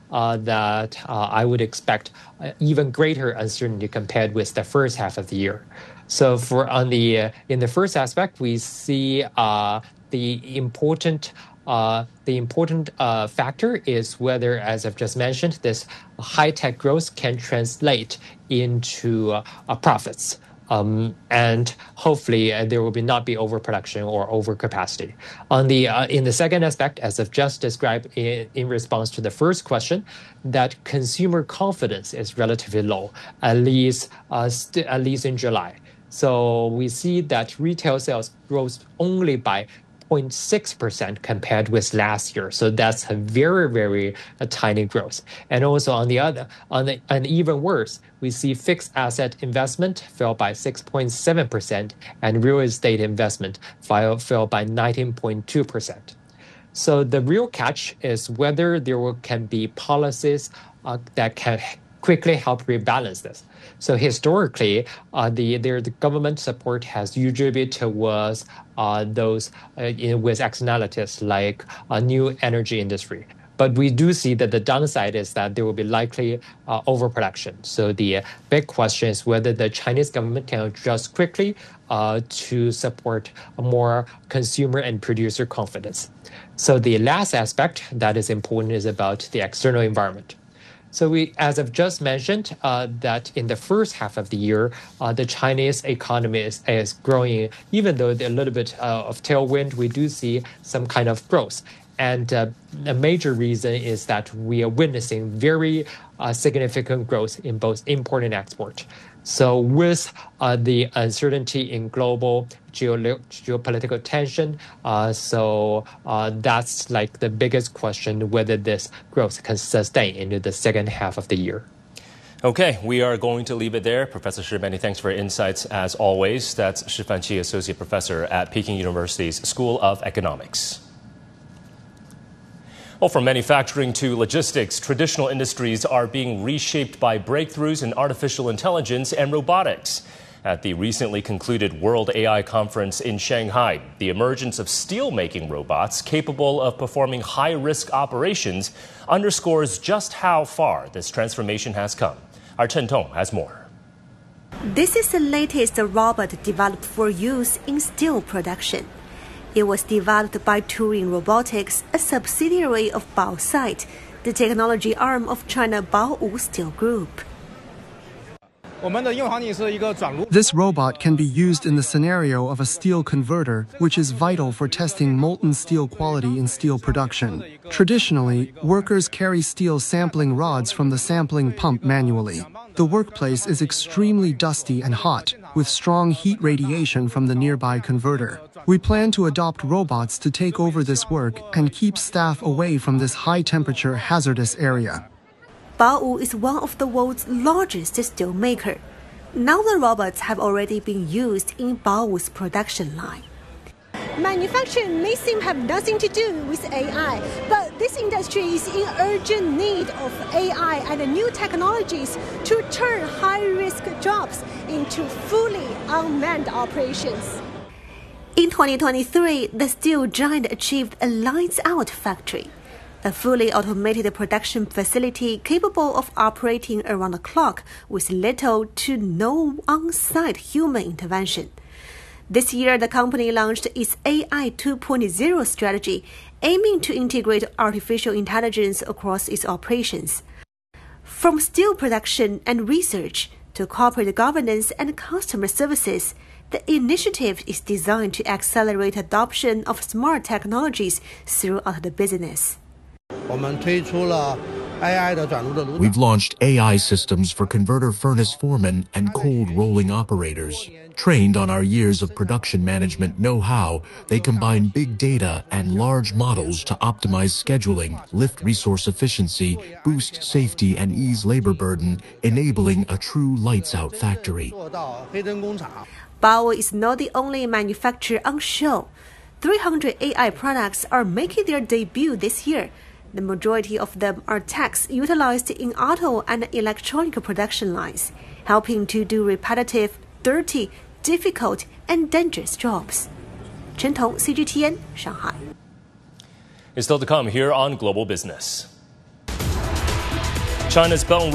that I would expect even greater uncertainty compared with the first half of the year. So in the first aspect, we see the important factor is whether, as I've just mentioned, this high-tech growth can translate into profits. And hopefully there will not be overproduction or overcapacity. In the second aspect, as I've just described in response to the first question, that consumer confidence is relatively low, at least in July. So we see that retail sales grows only by 0.6% compared with last year. So that's a very, very tiny growth. And also and even worse, we see fixed asset investment fell by 6.7% and real estate investment fell by 19.2%. So the real catch is whether there can be policies that can quickly help rebalance this. So historically, the government support has usually been towards those with externalities like new energy industry. But we do see that the downside is that there will be likely overproduction. So the big question is whether the Chinese government can adjust quickly to support more consumer and producer confidence. So the last aspect that is important is about the external environment. So as I've just mentioned, that in the first half of the year, the Chinese economy is growing. Even though a little bit of tailwind, we do see some kind of growth. And a major reason is that we are witnessing very significant growth in both import and export. So with the uncertainty in global geopolitical tension, that's like the biggest question, whether this growth can sustain into the second half of the year. Okay, we are going to leave it there. Professor Shi, many thanks for your insights as always. That's Shifan Qi, Associate Professor at Peking University's School of Economics. Well, from manufacturing to logistics, traditional industries are being reshaped by breakthroughs in artificial intelligence and robotics. At the recently concluded World AI Conference in Shanghai, the emergence of steel-making robots capable of performing high-risk operations underscores just how far this transformation has come. Our Chen Tong has more. This is the latest robot developed for use in steel production. It was developed by Turing Robotics, a subsidiary of Baosite, the technology arm of China Baowu Steel Group. This robot can be used in the scenario of a steel converter, which is vital for testing molten steel quality in steel production. Traditionally, workers carry steel sampling rods from the sampling pump manually. The workplace is extremely dusty and hot, with strong heat radiation from the nearby converter. We plan to adopt robots to take over this work and keep staff away from this high-temperature hazardous area. Baowu is one of the world's largest steel maker. Now the robots have already been used in Baowu's production line. Manufacturing may seem to have nothing to do with AI, but this industry is in urgent need of AI and new technologies to turn high-risk jobs into fully unmanned operations. In 2023, the steel giant achieved a lights-out factory, a fully automated production facility capable of operating around the clock with little to no on-site human intervention. This year, the company launched its AI 2.0 strategy, aiming to integrate artificial intelligence across its operations. From steel production and research to corporate governance and customer services, the initiative is designed to accelerate adoption of smart technologies throughout the business. We've launched AI systems for converter furnace foremen and cold rolling operators. Trained on our years of production management know-how, they combine big data and large models to optimize scheduling, lift resource efficiency, boost safety, and ease labor burden, enabling a true lights-out factory. Baowu is not the only manufacturer on show. 300 AI products are making their debut this year. The majority of them are techs utilized in auto and electronic production lines, helping to do repetitive, dirty, difficult, and dangerous jobs. Chen Tong, CGTN, Shanghai. It's still to come here on Global Business. China's Belt and